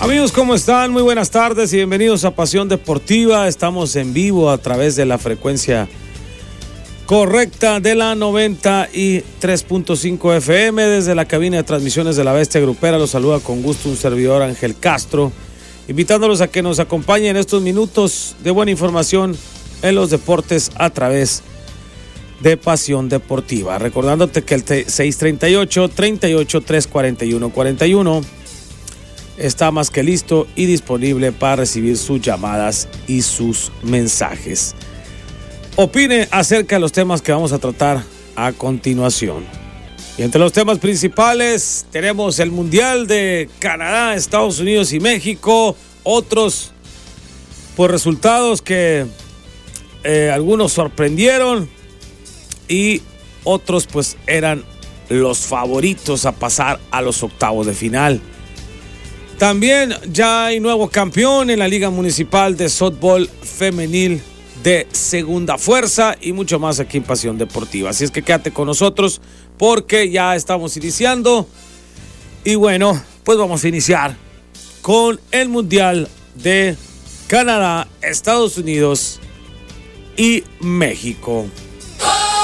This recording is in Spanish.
Amigos, ¿cómo están? Muy buenas tardes y bienvenidos a Pasión Deportiva. Estamos en vivo a través de la frecuencia correcta de la 93.5 FM desde la cabina de transmisiones de la Bestia Grupera. Los saluda con gusto un servidor, Ángel Castro, invitándolos a que nos acompañen en estos minutos de buena información en los deportes a través de Pasión Deportiva. Recordándote que el 638-38-341-41 está más que listo y disponible para recibir sus llamadas y sus mensajes. Opine acerca de los temas que vamos a tratar a continuación. Y entre los temas principales tenemos el Mundial de Canadá, Estados Unidos y México. Otros por resultados que algunos sorprendieron y otros pues eran los favoritos a pasar a los octavos de final. También ya hay nuevo campeón en la Liga Municipal de Softball Femenil de Segunda Fuerza y mucho más aquí en Pasión Deportiva. Así es que quédate con nosotros porque ya estamos iniciando. Y bueno, pues vamos a iniciar con el Mundial de Canadá, Estados Unidos y México.